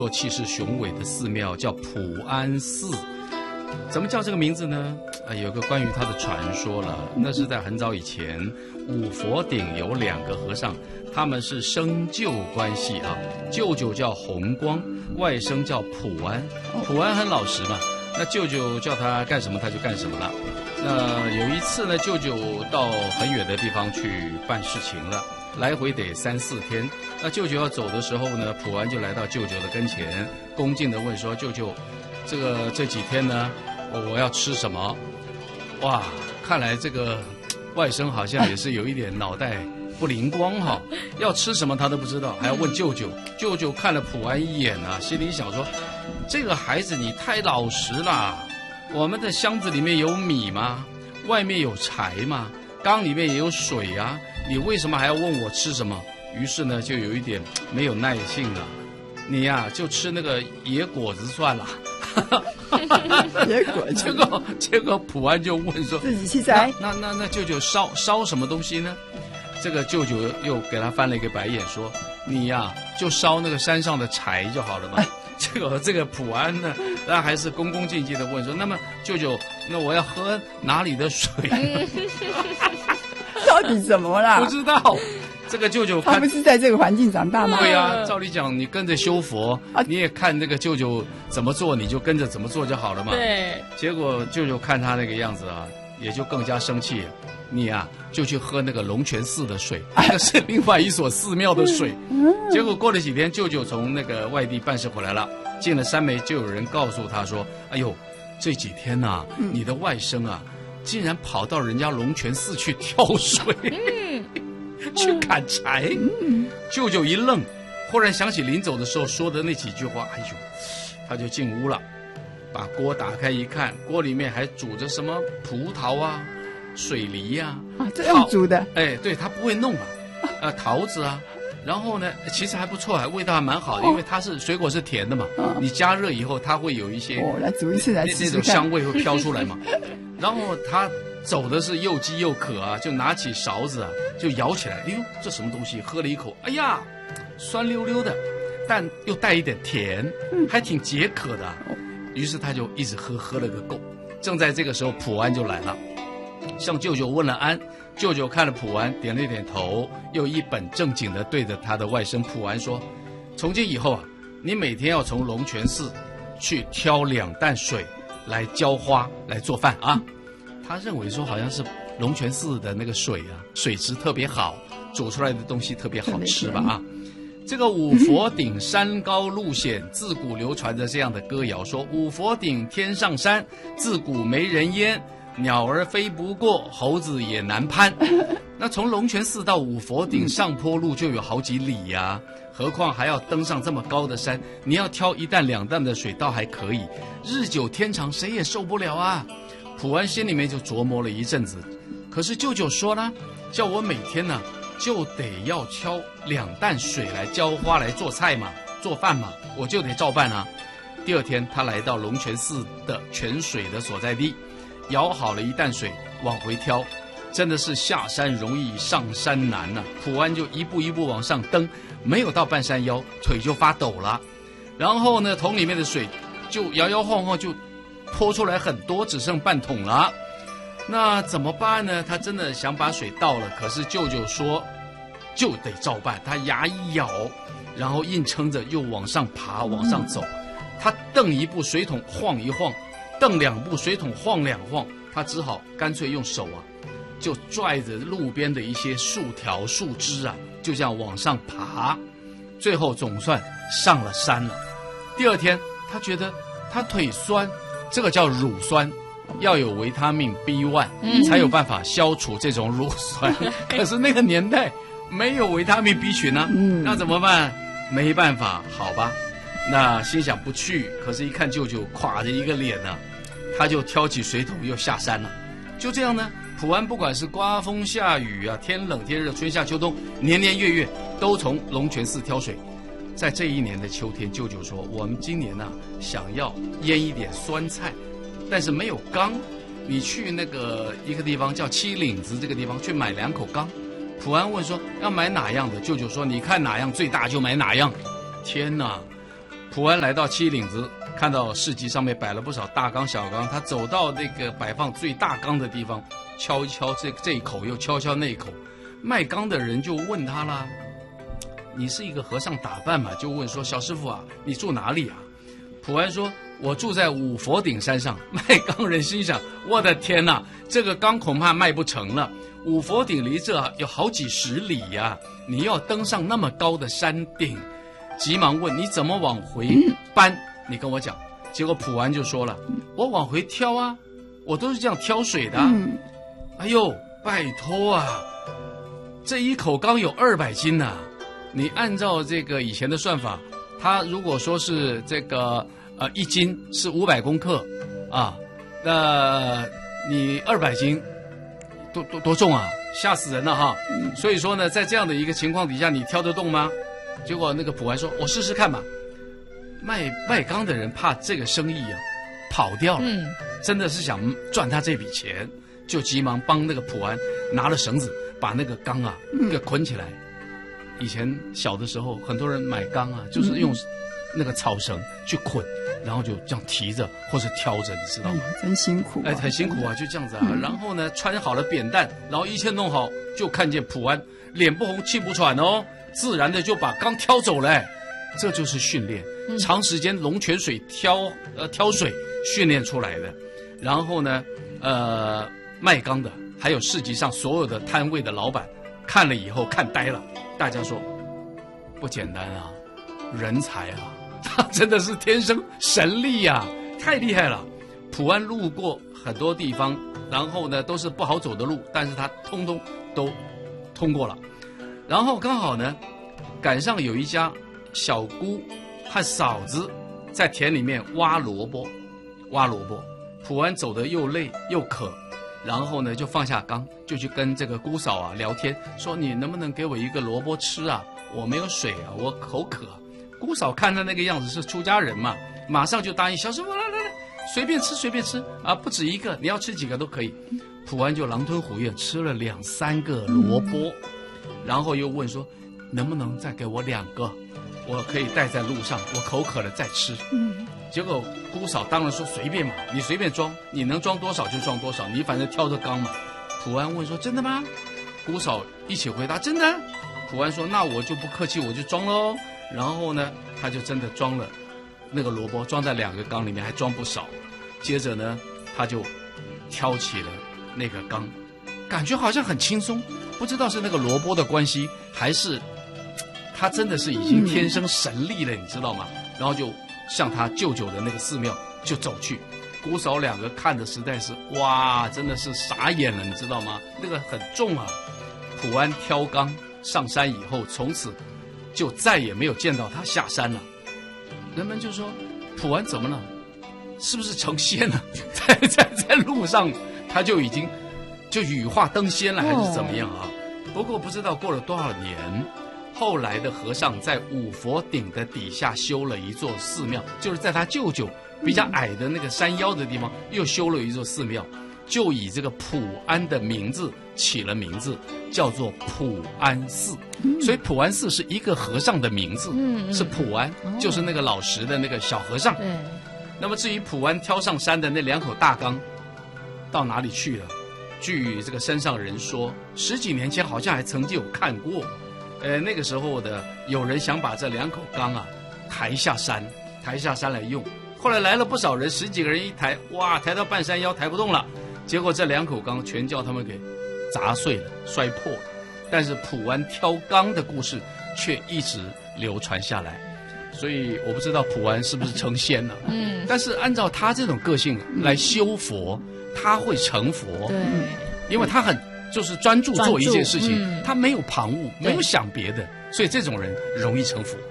气势雄伟的寺庙，叫普安寺。怎么叫这个名字呢？有个关于它的传说了。那是在很早以前，五佛顶有2个和尚，他们是生舅关系啊。舅舅叫弘光，外甥叫普安。普安很老实嘛，那舅舅叫他干什么他就干什么了。那有一次呢，舅舅到很远的地方去办事情了，来回得3、4天。那舅舅要走的时候呢，普安就来到舅舅的跟前，恭敬地问说：“舅舅，这几天呢，我要吃什么？”哇，看来这个外甥好像也是有一点脑袋不灵光哈，要吃什么他都不知道，还要问舅舅。舅舅看了普安一眼啊，心里想说：“这个孩子你太老实了，我们的箱子里面有米吗？外面有柴吗？缸里面也有水啊，你为什么还要问我吃什么？”于是呢，就有一点没有耐性了。你呀，就吃那个野果子算了。 野果子。 结果普安就问说：“ 自己去摘。 那舅舅烧什么东西呢？”这个舅舅又给他翻了一个白眼说：“你呀，就烧那个山上的柴就好了嘛。”结果这个普安呢，他还是恭恭敬敬的问说：“那么舅舅，那我要喝哪里的水？” 到底怎么了？ 不知道。这个舅舅他不是在这个环境长大吗？ 对呀，照理讲你跟着修佛，你也看那个舅舅怎么做，你就跟着怎么做就好了嘛。 对。 结果舅舅看他那个样子啊，也就更加生气。你啊，就去喝那个龙泉寺的水，那是另外一所寺庙的水。结果过了几天，舅舅从那个外地办事回来了，进了山梅，就有人告诉他说：“哎呦，这几天呐，你的外甥啊，竟然跑到人家龙泉寺去挑水。”去砍柴。舅舅一愣，忽然想起临走的时候说的那几句话，哎呦，他就进屋了，把锅打开一看，锅里面还煮着什么葡萄啊、水梨啊， 这样煮的。 哎，对，他不会弄啊，桃子啊，然后呢，其实还不错，味道还蛮好的，因为它是水果是甜的嘛，你加热以后它会有一些来煮一次来吃那种香味会飘出来嘛。然后他走的是又饥又渴啊，就拿起勺子啊，就舀起来，哎呦，这什么东西？喝了一口，哎呀，酸溜溜的，但又带一点甜，还挺解渴的。于是他就一直喝了个够。正在这个时候，普安就来了，向舅舅问了安。舅舅看了普安，点了点头，又一本正经地对着他的外甥普安说：“从今以后啊，你每天要从龙泉寺去挑2担水来浇花，来做饭啊。”他认为说好像是龙泉寺的那个水啊，水质特别好，煮出来的东西特别好吃吧啊。这个五佛顶山高路险，自古流传着这样的歌谣，说五佛顶天上山，自古没人烟，鸟儿飞不过，猴子也难攀。那从龙泉寺到五佛顶上坡路就有好几里呀，何况还要登上这么高的山，你要挑1担2担的水倒还可以，日久天长谁也受不了啊。普安心里面就琢磨了一阵子，可是舅舅说了，叫我每天呢就得要挑2担水来浇花来做菜嘛，做饭嘛，我就得照办啊。第2天他来到龙泉寺的泉水的所在地，舀好了1担水往回挑，真的是下山容易上山难啊。普安就一步一步往上登，没有到半山腰腿就发抖了，然后呢桶里面的水就摇摇晃晃就泼出来很多，只剩半桶了。那怎么办呢？他真的想把水倒了，可是舅舅说就得照办。他牙一咬，然后硬撑着又往上爬，往上走。他蹬一步水桶晃一晃，蹬2步水桶晃2晃，他只好干脆用手啊，就拽着路边的一些树条树枝啊，就这样往上爬。最后总算上了山了。第2天他觉得他腿酸，这个叫乳酸，要有维他命 B1 才有办法消除这种乳酸。可是那个年代没有维他命 B 群啊，那怎么办？没办法，好吧，那心想不去，可是一看舅舅垮着一个脸啊，他就挑起水桶又下山了。就这样呢，普安不管是刮风下雨啊，天冷天热，春夏秋冬，年年月月都从龙泉寺挑水。在这一年的秋天，舅舅说我们今年呢想要腌一点酸菜，但是没有缸，你去那个一个地方叫七岭子这个地方去买2口缸。普安问说要买哪样的，舅舅说你看哪样最大就买哪样。天哪， 普安来到七岭子，看到市集上面摆了不少大缸小缸，他走到那个摆放最大缸的地方，敲一敲这一口，又敲敲那一口。卖缸的人就问他啦：“你是一个和尚打扮嘛？”就问说：“小师傅啊，你住哪里啊？”普安说：“我住在五佛顶山上。”卖缸人心想：“我的天哪，这个缸恐怕卖不成了。五佛顶离这有好几十里呀，你要登上那么高的山顶。”急忙问：“你怎么往回搬？你跟我讲。”结果普安就说了：“我往回挑啊，我都是这样挑水的。”哎呦，拜托啊，这一口缸有200斤呐，你按照这个以前的算法，它如果说是这个1斤是500公克啊，那你200斤多重啊，吓死人了哈！所以说呢，在这样的一个情况底下，你挑得动吗？结果那个普安说：“我试试看吧。”卖缸的人怕这个生意啊跑掉了，真的是想赚他这笔钱，就急忙帮那个普安拿了绳子，把那个缸啊给捆起来。以前小的时候，很多人买缸啊，就是用那个草绳去捆，然后就这样提着或是挑着，你知道吗？ 真辛苦啊！ 很辛苦啊，就这样子啊。然后呢，穿好了扁担，然后一切弄好，就看见普安脸不红气不喘哦，自然的就把缸挑走了。这就是训练，长时间龙泉水挑水训练出来的。然后呢，卖缸的还有市集上所有的摊位的老板看了以后看呆了，大家说不简单啊，人才啊，他真的是天生神力啊，太厉害了。普安路过很多地方，然后呢都是不好走的路，但是他通通都通过了。然后刚好呢赶上有一家小姑和嫂子在田里面挖萝卜，普安走得又累又渴，然后呢就放下缸，就去跟这个姑嫂啊聊天，说：“你能不能给我一个萝卜吃啊？我没有水啊，我口渴。”姑嫂看他那个样子是出家人嘛，马上就答应：“小师傅，来，随便吃啊，不止一个，你要吃几个都可以。”普安就狼吞虎咽吃了2-3个萝卜，然后又问说：“能不能再给我2个？我可以带在路上，我口渴了再吃。”结果姑嫂当然说：“随便嘛，你随便装，你能装多少就装多少，你反正挑着缸嘛。”普安问说：“真的吗？”姑嫂一起回答：“真的。”普安说：“那我就不客气，我就装喽。”然后呢，他就真的装了那个萝卜，装在2个缸里面，还装不少。接着呢，他就挑起了那个缸，感觉好像很轻松，不知道是那个萝卜的关系，还是他真的是已经天生神力了，你知道吗？然后就向他舅舅的那个寺庙就走去。姑嫂2个看的实在是哇，真的是傻眼了，你知道吗？那个很重啊。普安挑缸上山以后，从此就再也没有见到他下山了。人们就说：“普安怎么了？是不是成仙了？在路上他就已经就羽化登仙了，还是怎么样啊？”不过不知道过了多少年，后来的和尚在五佛顶的底下修了一座寺庙，就是在他舅舅比较矮的那个山腰的地方又修了一座寺庙，就以这个普安的名字起了名字，叫做普安寺。所以普安寺是一个和尚的名字，是普安，就是那个老实的那个小和尚。那么至于普安挑上山的那2口大缸到哪里去了？据这个山上人说，10几年前好像还曾经有看过。那个时候的有人想把这2口缸啊抬下山来用，后来来了不少人，10几个人一抬，哇，抬到半山腰抬不动了，结果这2口缸全叫他们给砸碎了，摔破了。但是普安挑缸的故事却一直流传下来，所以我不知道普安是不是成仙了。但是按照他这种个性来修佛，他会成佛。 对， 因为他很就是专注做一件事情，他没有旁骛，没有想别的，所以这种人容易成佛。